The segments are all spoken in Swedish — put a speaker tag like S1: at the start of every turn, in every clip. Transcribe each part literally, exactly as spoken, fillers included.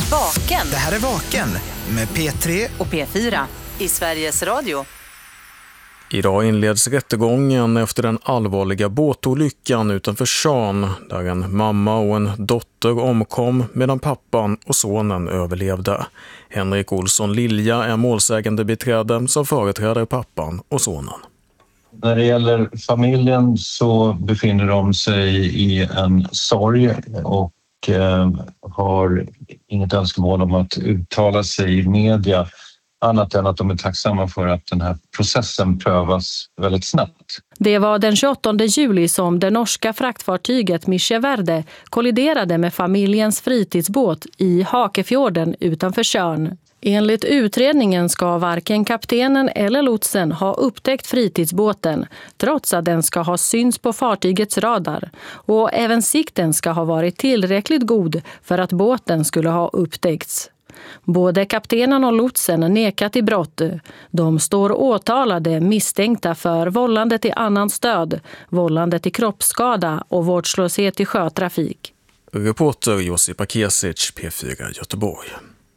S1: Vaken.
S2: Det här är Vaken med P tre
S1: och P fyra i Sveriges Radio.
S3: Idag inleds rättegången efter den allvarliga båtolyckan utanför Tjörn där en mamma och en dotter omkom medan pappan och sonen överlevde. Henrik Olsson Lilja är målsägande beträde som företräder pappan och sonen.
S4: När det gäller familjen så befinner de sig i en sorg och eh, har inget önskemål om att uttala sig i media annat än att de är tacksamma för att den här processen prövas väldigt snabbt.
S5: Det var den tjugoåttonde juli som det norska fraktfartyget Mische Verde kolliderade med familjens fritidsbåt i Hakefjorden utanför Tjörn. Enligt utredningen ska varken kaptenen eller lotsen ha upptäckt fritidsbåten trots att den ska ha syns på fartygets radar. Och även sikten ska ha varit tillräckligt god för att båten skulle ha upptäckts. Både kaptenen och lotsen nekat i brott. De står åtalade misstänkta för vållande till annans död, vållande till kroppsskada och vårdslöshet i sjötrafik.
S3: Reporter Josipa Kesic, P fyra Göteborg.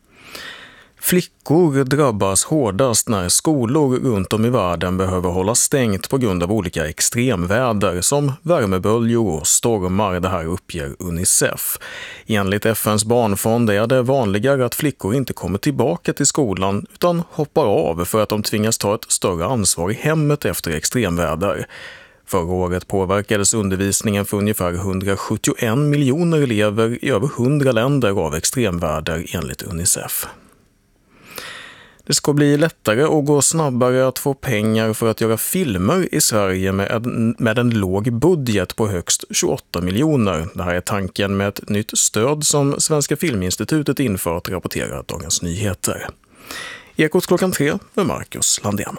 S3: Flickor drabbas hårdast när skolor runt om i världen behöver hålla stängt på grund av olika extremväder som värmeböljor och stormar, det här uppger Unicef. Enligt F N:s barnfond är det vanligare att flickor inte kommer tillbaka till skolan utan hoppar av för att de tvingas ta ett större ansvar i hemmet efter extremväder. Förra året påverkades undervisningen för ungefär hundrasjuttioen miljoner elever i över hundra länder av extremväder enligt Unicef. Det ska bli lättare och gå snabbare att få pengar för att göra filmer i Sverige med en, med en låg budget på högst tjugoåtta miljoner. Det här är tanken med ett nytt stöd som Svenska Filminstitutet infört, rapporterar Dagens Nyheter. Ekot klockan tre med Marcus Landén.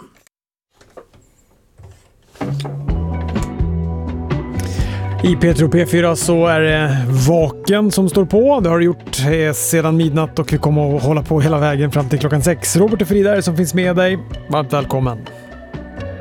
S6: I P tre och P fyra så är det Vaken som står på. Det har det gjort eh, sedan midnatt och vi kommer att hålla på hela vägen fram till klockan sex. Robert och Frida som finns med dig. Varmt välkommen.